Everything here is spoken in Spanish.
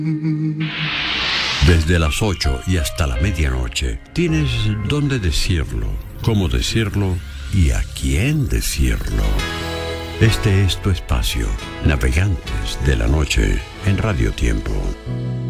Desde las 8 y hasta la medianoche, tienes dónde decirlo, cómo decirlo y a quién decirlo. Este es tu espacio, Navegantes de la Noche, en Radio Tiempo.